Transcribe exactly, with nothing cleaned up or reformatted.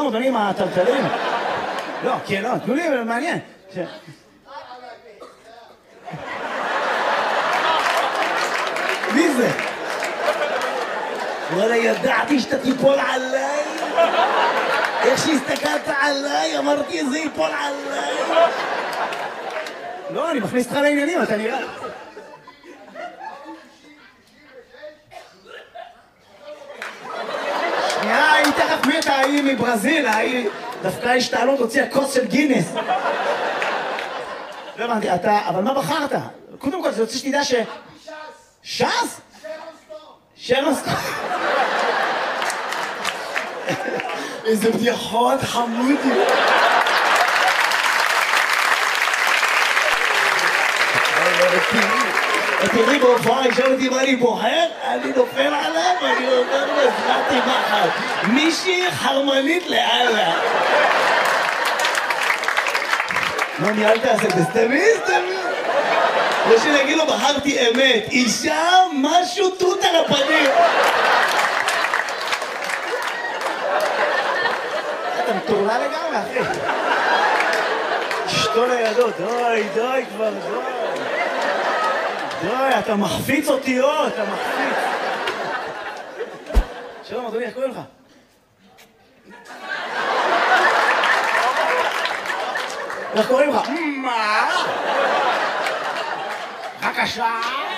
שלום, אדוני, עם הטלטלים. לא, כן, לא, תנו לי, מעניין. מי זה? וואלה, ידעתי שאתה תיפול עליי. איך שהסתכלת עליי, אמרתי, זה ייפול עליי. לא, אני מכניס אותך לעניינים, אתה נראה. שנייה, היא תכף מתה, היא מברזיל, היא דווקא השתעלות הוציאה כוס של גינס. לא הבנתי, אתה, אבל מה בחרת? קודם כל, זה רוצה שתדע ש... ש"ס? שרון סטום. איזה בדיחות חמודי. תראי בהופעה, ישאל אותי מה אני בוחר, אני נופל עליו, אני אומר לו, הזמנתי מחר. מישהי חרמנית לאללה. מה ניהלת עשה? תסתמי, תסתמי. או שנגיד לו, בחרתי אמת. אישה, משהו תות על הפנים. אתה מטורלה לגמרי, אחי. אשתו לידו, די, די כבר, די. די, אתה מחפיץ אותיות, אתה מחפיץ. שלום, אדוני, איך קוראים לך? איך קוראים לך? מה? בבקשה.